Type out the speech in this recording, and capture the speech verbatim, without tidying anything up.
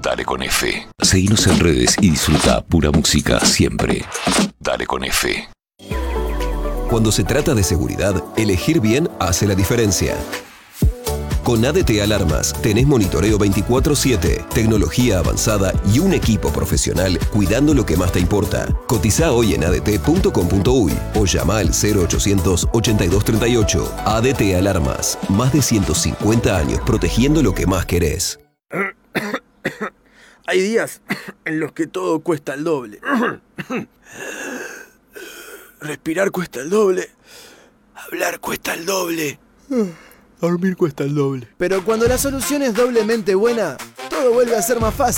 Dale con F. Seguinos en redes y disfruta pura música siempre. Dale con F. Cuando se trata de seguridad, elegir bien hace la diferencia. Con A D T Alarmas tenés monitoreo veinticuatro siete, tecnología avanzada y un equipo profesional cuidando lo que más te importa. Cotiza hoy en a d t punto com punto u y o llama al cero ochocientos ochenta y dos treinta y ocho. A D T Alarmas, más de ciento cincuenta años protegiendo lo que más querés. Hay días en los que todo cuesta el doble. Respirar cuesta el doble. Hablar cuesta el doble. Dormir cuesta el doble. Pero cuando la solución es doblemente buena, todo vuelve a ser más fácil.